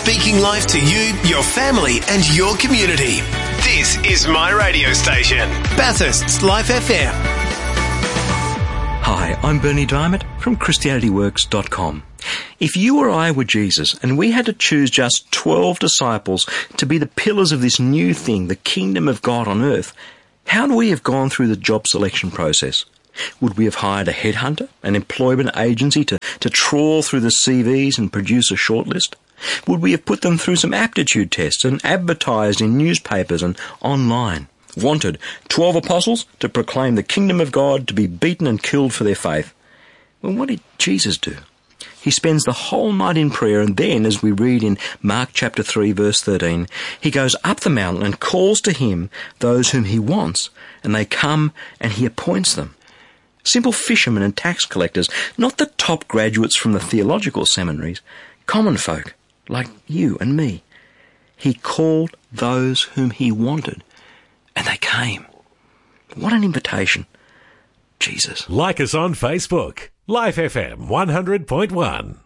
speaking life to you, your family and your community. This is my radio station, Bathurst's Life FM. Hi, I'm Bernie Diamond from ChristianityWorks.com. If you or I were Jesus and we had to choose just 12 disciples to be the pillars of this new thing, the kingdom of God on earth, how would we have gone through the job selection process? Would we have hired a headhunter, an employment agency to trawl through the CVs and produce a shortlist? Would we have put them through some aptitude tests and advertised in newspapers and online? Wanted 12 apostles to proclaim the kingdom of God, to be beaten and killed for their faith. Well, what did Jesus do? He spends the whole night in prayer, and then, as we read in Mark chapter 3, verse 13, he goes up the mountain and calls to him those whom he wants, and they come and he appoints them. Simple fishermen and tax collectors, not the top graduates from the theological seminaries, common folk like you and me. He called those whom he wanted, and they came. What an invitation. Jesus. Like us on Facebook. Life FM 100.1.